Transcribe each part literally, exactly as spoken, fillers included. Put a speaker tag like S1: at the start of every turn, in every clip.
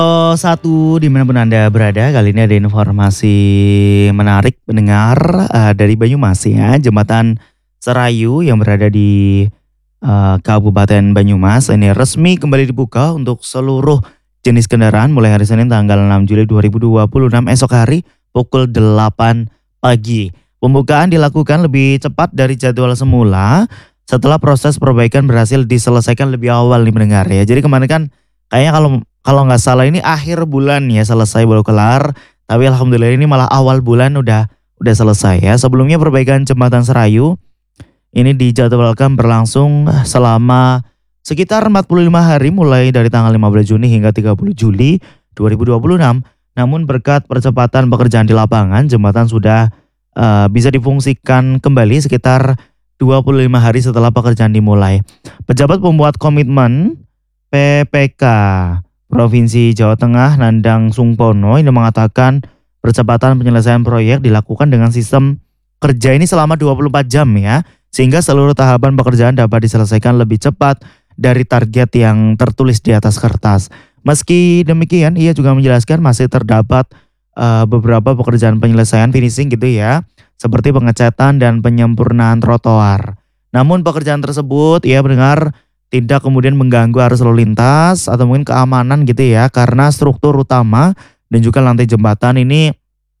S1: Halo satu, dimanapun Anda berada, kali ini ada informasi menarik pendengar eh, dari Banyumas ya, Jembatan Serayu yang berada di eh, Kabupaten Banyumas ini resmi kembali dibuka untuk seluruh jenis kendaraan mulai hari Senin tanggal enam Juli dua ribu dua puluh enam esok hari pukul delapan pagi. Pembukaan dilakukan lebih cepat dari jadwal semula setelah proses perbaikan berhasil diselesaikan lebih awal nih pendengar ya. Jadi kemarin kan kayaknya kalau kalau nggak salah ini akhir bulan ya selesai baru kelar, tapi alhamdulillah ini malah awal bulan udah udah selesai ya. Sebelumnya perbaikan jembatan Serayu ini dijadwalkan berlangsung selama sekitar empat puluh lima hari mulai dari tanggal lima belas Juni hingga tiga puluh Juli dua ribu dua puluh enam. Namun berkat percepatan pekerjaan di lapangan, jembatan sudah eh, bisa difungsikan kembali sekitar dua puluh lima hari setelah pekerjaan dimulai. Pejabat pembuat komitmen P P K Provinsi Jawa Tengah Nandang Sungkono ini mengatakan percepatan penyelesaian proyek dilakukan dengan sistem kerja ini selama dua puluh empat jam ya, sehingga seluruh tahapan pekerjaan dapat diselesaikan lebih cepat dari target yang tertulis di atas kertas. Meski demikian, ia juga menjelaskan masih terdapat eh, beberapa pekerjaan penyelesaian finishing gitu ya, seperti pengecatan dan penyempurnaan trotoar. Namun pekerjaan tersebut ia mendengar tidak kemudian mengganggu arus lalu lintas atau mungkin keamanan gitu ya, karena struktur utama dan juga lantai jembatan ini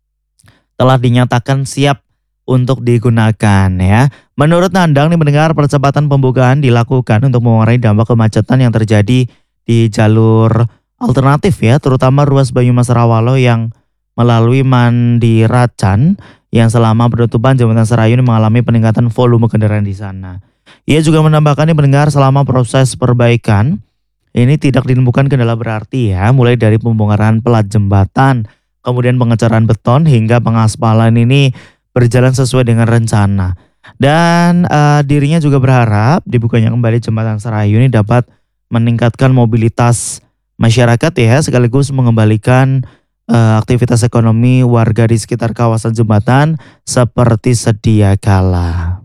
S1: telah dinyatakan siap untuk digunakan ya. Menurut Nandang nih mendengar percepatan pembukaan dilakukan untuk mengurangi dampak kemacetan yang terjadi di jalur alternatif ya, terutama ruas Banyumas Rawalo yang melalui Mandiracan yang selama penutupan jembatan Serayu ini mengalami peningkatan volume kendaraan di sana. Ia juga menambahkan yang mendengar selama proses perbaikan ini tidak ditemukan kendala berarti ya, mulai dari pembongkaran pelat jembatan, kemudian pengecaran beton hingga pengaspalan ini berjalan sesuai dengan rencana. Dan eh, dirinya juga berharap dibukanya kembali jembatan Serayu ini dapat meningkatkan mobilitas masyarakat ya, sekaligus mengembalikan eh, aktivitas ekonomi warga di sekitar kawasan jembatan seperti sedia kala.